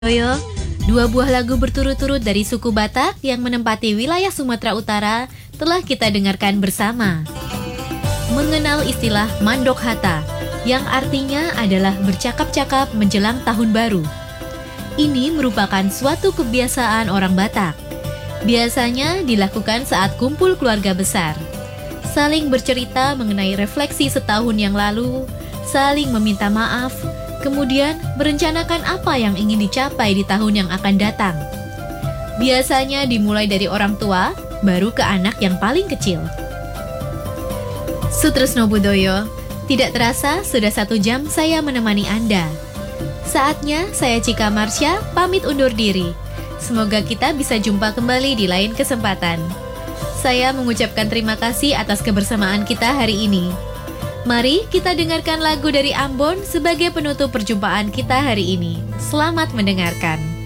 Yoyo, dua buah lagu berturut-turut dari suku Batak yang menempati wilayah Sumatera Utara telah kita dengarkan bersama. Mengenal istilah Mandok Hata, yang artinya adalah bercakap-cakap menjelang tahun baru. Ini merupakan suatu kebiasaan orang Batak. Biasanya dilakukan saat kumpul keluarga besar. Saling bercerita mengenai refleksi setahun yang lalu, saling meminta maaf, kemudian merencanakan apa yang ingin dicapai di tahun yang akan datang. Biasanya dimulai dari orang tua, baru ke anak yang paling kecil. Sutresno Budoyo, tidak terasa sudah 1 jam saya menemani Anda. Saatnya saya Cika Marsha pamit undur diri. Semoga kita bisa jumpa kembali di lain kesempatan. Saya mengucapkan terima kasih atas kebersamaan kita hari ini. Mari kita dengarkan lagu dari Ambon sebagai penutup perjumpaan kita hari ini. Selamat mendengarkan.